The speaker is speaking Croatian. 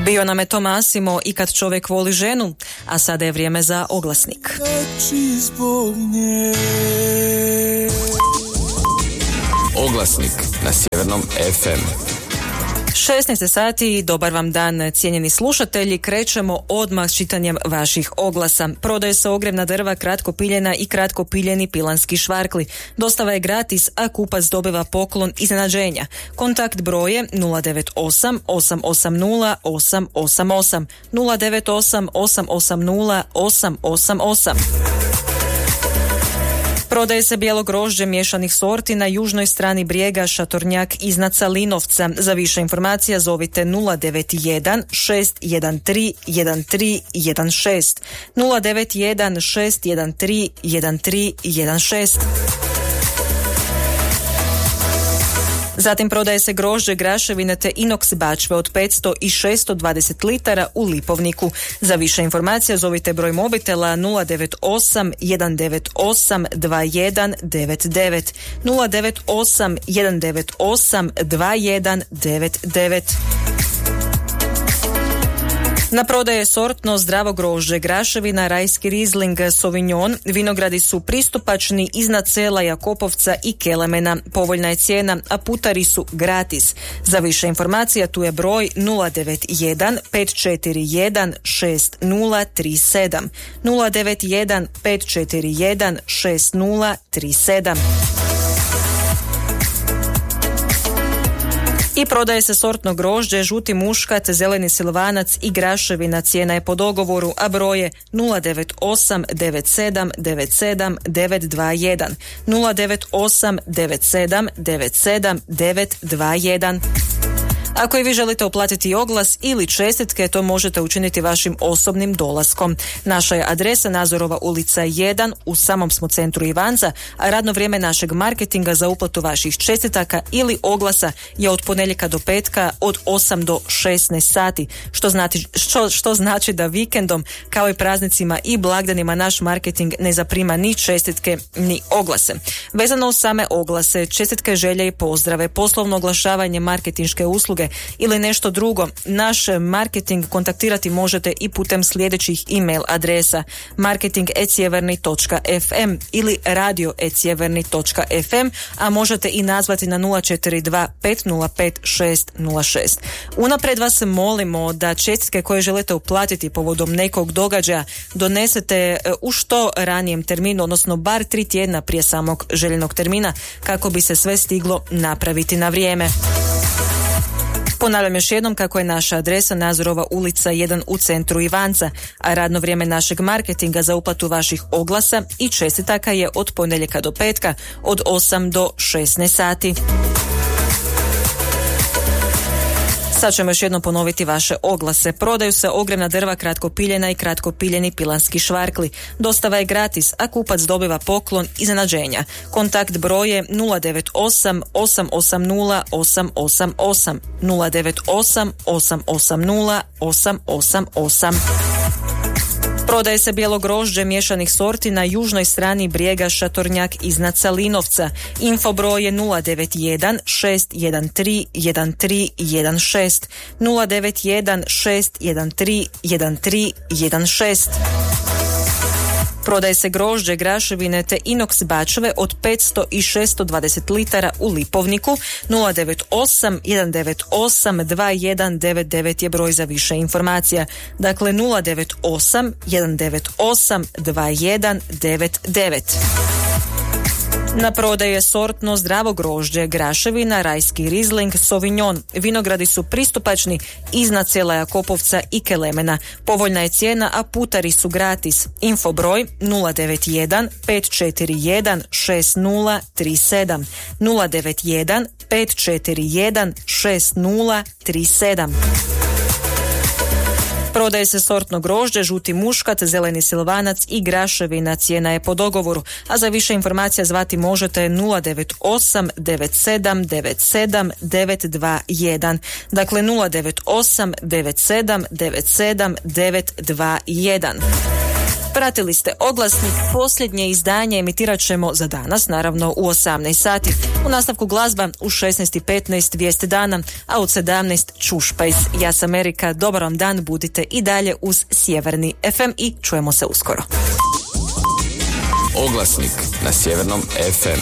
Bio nam je to Massimo i kad čovjek voli ženu, a sada je vrijeme za oglasnik. Oglasnik na Sjevernom FM. 16 sati, dobar vam dan cijenjeni slušatelji, krećemo odmah s čitanjem vaših oglasa. Prodaje se ogrjevna drva, kratko piljena i kratko piljeni pilanski švarkli. Dostava je gratis, a kupac dobiva poklon iznenađenja. Kontakt broje 098 880 888 098 880 888. Prodaje se bijelo grožđe miješanih sorti na južnoj strani Brijega, Šatornjak iznad Salinovca. Za više informacija zovite 091 613 1316 091 613 1316. Zatim prodaje se grožđe, graševine te inoks bačve od 500 i 620 litara u Lipovniku. Za više informacija zovite broj mobitela 098 198 2199 098 198 2199. Na prodaje sortno zdravo grožđe, graševina, rajski rizling, Sauvignon. Vinogradi su pristupačni iznad sela Jakopovca i Kelemena. Povoljna je cijena, a putari su gratis. Za više informacija tu je broj 091 541 6037 091 541 6037. I prodaje se sortno grožđe, žuti muškat, zeleni silvanac i graševina. Cijena je po dogovoru, a broj je 098 97 97 921 098 97 97 921. Ako i vi želite uplatiti oglas ili čestitke, to možete učiniti vašim osobnim dolaskom. Naša je adresa Nazorova ulica 1, u samom smo centru Ivanca, a radno vrijeme našeg marketinga za uplatu vaših čestitaka ili oglasa je od ponedjeljka do petka od 8 do 16 sati, što znači da vikendom kao i praznicima i blagdanima naš marketing ne zaprima ni čestitke ni oglase. Vezano uz same oglase, čestitke, želje i pozdrave, poslovno oglašavanje, marketinške usluge ili nešto drugo, naš marketing kontaktirati možete i putem sljedećih e-mail adresa marketing@sjeverni.fm ili radio@sjeverni.fm, a možete i nazvati na 042 505 606. Unaprijed vas molimo da čestitke koje želite uplatiti povodom nekog događaja donesete u što ranijem terminu, odnosno bar 3 tjedna prije samog željenog termina, kako bi se sve stiglo napraviti na vrijeme. Ponavljam još jednom kako je naša adresa Nazorova ulica 1 u centru Ivanca, a radno vrijeme našeg marketinga za uplatu vaših oglasa i čestitaka je od ponedjeljka do petka od 8 do 16 sati. Sad ćemo još jednom ponoviti vaše oglase. Prodaju se ogrjevna drva, kratko piljena i kratko piljeni pilanski švarkli. Dostava je gratis, a kupac dobiva poklon iznenađenja. Kontakt broje 098 880 888 098 880 888. Prodaje se bijelo grožđe miješanih sorti na južnoj strani Brijega, Šatornjak iznad Salinovca. Info broj je 091 613 1316 091 613 1316. Prodaje se grožđe, graševine te inoks bačve od 500 i 620 litara u Lipovniku. 098 198 2199 je broj za više informacija. Dakle 098 198 2199. Na prodaji je sortno zdravo grožđe, graševina, rajski rizling, Sauvignon. Vinogradi su pristupačni iznad sela Jakopovca i Kelemena. Povoljna je cijena, a putari su gratis. Info broj 091 541 6037 091 541 6037. Prodaje se sortno grožđe, žuti muškat, zeleni silvanac i graševina. Cijena je po dogovoru, a za više informacija zvati možete 098 97 97 921. Dakle 098 97 97 921. Pratili ste Oglasnik, posljednje izdanje emitirat ćemo za danas, naravno u 18 sati. U nastavku glazba u 16:15 vijesti dana, a u 17 Čušpajs. Ja sam Erika, dobar vam dan, budite i dalje uz Sjeverni FM i čujemo se uskoro. Oglasnik na Sjevernom FM.